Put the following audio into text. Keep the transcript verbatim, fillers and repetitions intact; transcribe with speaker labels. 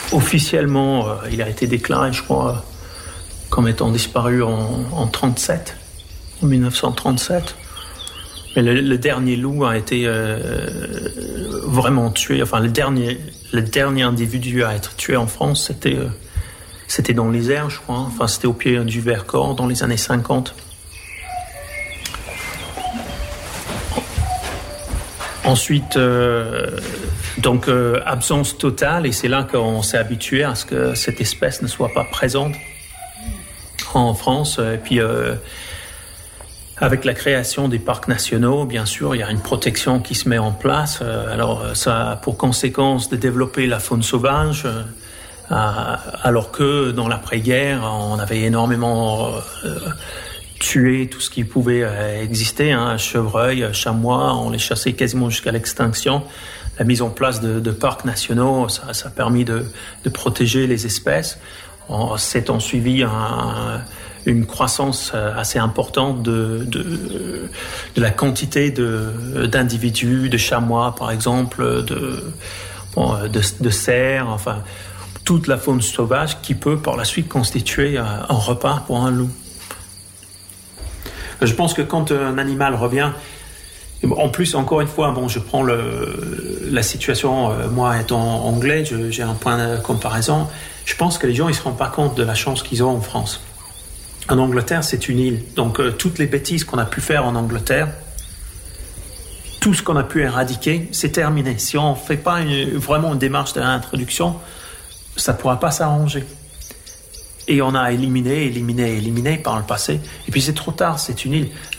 Speaker 1: Officiellement, euh, il a été déclaré, je crois, comme étant disparu en, en trente-sept, en dix-neuf cent trente-sept. Mais le, le dernier loup a été euh, vraiment tué. Enfin, le dernier, le dernier individu à être tué en France, c'était, euh, c'était dans l'Isère, je crois. Enfin, c'était au pied du Vercors dans les années cinquante. Ensuite, euh, donc euh, absence totale, et c'est là qu'on s'est habitué à ce que cette espèce ne soit pas présente en France. Et puis, euh, avec la création des parcs nationaux, bien sûr, il y a une protection qui se met en place. Euh, alors, ça a pour conséquence de développer la faune sauvage, euh, alors que dans l'après-guerre, on avait énormément euh, tué tout ce qui pouvait euh, exister, hein, chevreuil, chamois, on les chassait quasiment jusqu'à l'extinction. La mise en place de, de parcs nationaux, ça, ça a permis de, de protéger les espèces. On s'est en suivi un, une croissance assez importante de, de, de la quantité de, d'individus, de chamois par exemple, de, bon, de, de cerfs, enfin toute la faune sauvage qui peut par la suite constituer un repas pour un loup. Je pense que quand un animal revient, en plus, encore une fois, bon, je prends le, la situation, euh, moi étant anglais, je, j'ai un point de comparaison. Je pense que les gens ne se rendent pas compte de la chance qu'ils ont en France. En Angleterre, c'est une île. Donc, euh, toutes les bêtises qu'on a pu faire en Angleterre, tout ce qu'on a pu éradiquer, c'est terminé. Si on ne fait pas une, vraiment une démarche de réintroduction, ça ne pourra pas s'arranger. Et on a éliminé, éliminé, éliminé par le passé. Et puis, c'est trop tard, c'est une île.